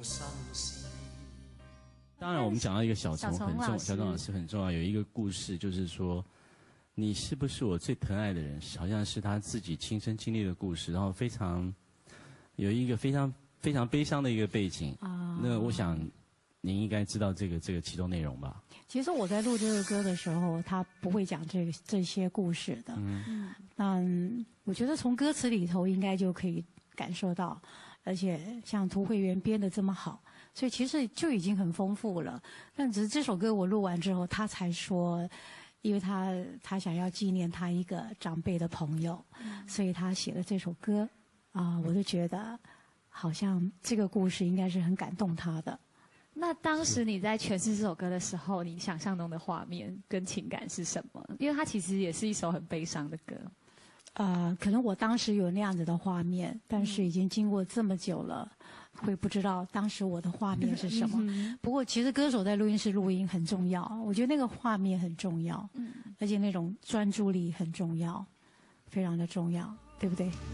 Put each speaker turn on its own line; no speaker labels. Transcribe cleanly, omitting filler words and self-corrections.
当然，我们讲到一个小虫老师很重要，有一个故事，就是说，你是不是我最疼爱的人？好像是他自己亲身经历的故事，然后有一个非常悲伤的一个背景啊。那我想，您应该知道这个其中内容吧？
其实我在录这个歌的时候，他不会讲这些故事的。我觉得从歌词里头应该就可以感受到，而且像涂慧源编的这么好。所以其实就已经很丰富了，但只是这首歌我录完之后，他才说，因为他想要纪念他一个长辈的朋友，所以他写了这首歌啊，我就觉得好像这个故事应该是很感动他的。
那当时你在诠释这首歌的时候，你想象中的画面跟情感是什么？因为它其实也是一首很悲伤的歌。
可能我当时有那样子的画面，但是已经经过这么久了，会不知道当时我的画面是什么。不过其实歌手在录音室录音很重要，我觉得那个画面很重要，而且那种专注力很重要，非常的重要，对不对？